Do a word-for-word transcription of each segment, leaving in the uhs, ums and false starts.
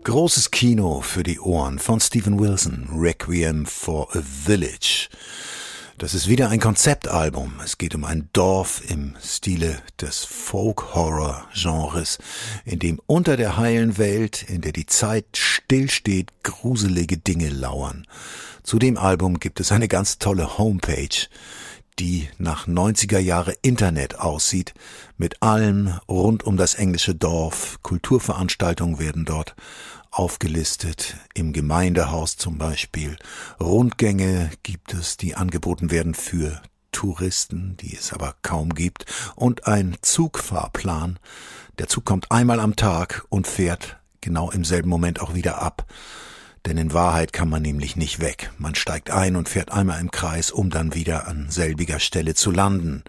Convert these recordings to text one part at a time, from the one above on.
Großes Kino für die Ohren von Steven Wilson, Requiem for a Village. Das ist wieder ein Konzeptalbum. Es geht um ein Dorf im Stile des Folk-Horror-Genres, in dem unter der heilen Welt, in der die Zeit stillsteht, gruselige Dinge lauern. Zu dem Album gibt es eine ganz tolle Homepage, die nach neunziger Jahre Internet aussieht, mit allem rund um das englische Dorf. Kulturveranstaltungen werden dort aufgelistet, im Gemeindehaus zum Beispiel. Rundgänge gibt es, die angeboten werden für Touristen, die es aber kaum gibt. Und ein Zugfahrplan. Der Zug kommt einmal am Tag und fährt genau im selben Moment auch wieder ab. Denn in Wahrheit kann man nämlich nicht weg. Man steigt ein und fährt einmal im Kreis, um dann wieder an selbiger Stelle zu landen.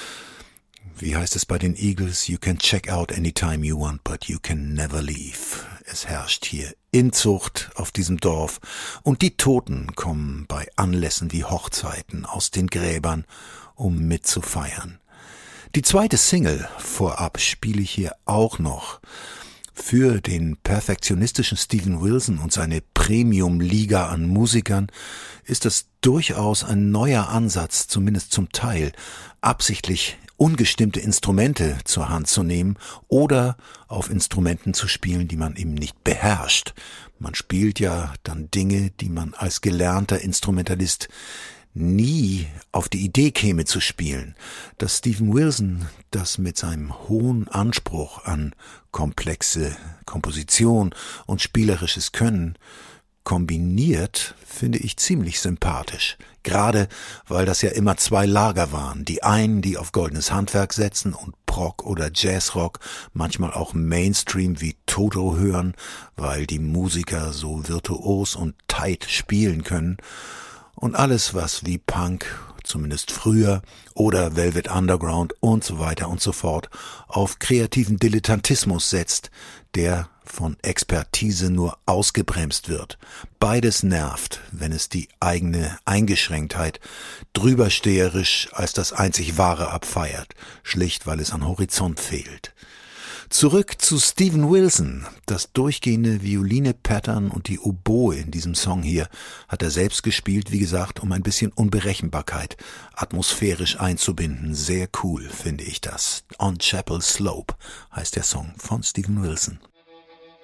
Wie heißt es bei den Eagles? You can check out anytime you want, but you can never leave. Es herrscht hier Inzucht auf diesem Dorf und die Toten kommen bei Anlässen wie Hochzeiten aus den Gräbern, um mitzufeiern. Die zweite Single vorab spiele ich hier auch noch. Für den perfektionistischen Steven Wilson und seine Premium-Liga an Musikern ist es durchaus ein neuer Ansatz, zumindest zum Teil, absichtlich ungestimmte Instrumente zur Hand zu nehmen oder auf Instrumenten zu spielen, die man eben nicht beherrscht. Man spielt ja dann Dinge, die man als gelernter Instrumentalist nie auf die Idee käme zu spielen. Dass Steven Wilson das mit seinem hohen Anspruch an komplexe Komposition und spielerisches Können kombiniert, finde ich ziemlich sympathisch. Gerade weil das ja immer zwei Lager waren. Die einen, die auf goldenes Handwerk setzen und Prog oder Jazzrock, manchmal auch Mainstream wie Toto hören, weil die Musiker so virtuos und tight spielen können. Und alles, was wie Punk, zumindest früher, oder Velvet Underground und so weiter und so fort, auf kreativen Dilettantismus setzt, der von Expertise nur ausgebremst wird. Beides nervt, wenn es die eigene Eingeschränktheit drübersteherisch als das einzig Wahre abfeiert, schlicht weil es an Horizont fehlt. Zurück zu Steven Wilson. Das durchgehende Violine-Pattern und die Oboe in diesem Song hier hat er selbst gespielt, wie gesagt, um ein bisschen Unberechenbarkeit atmosphärisch einzubinden. Sehr cool, finde ich das. On Chapel Slope heißt der Song von Steven Wilson.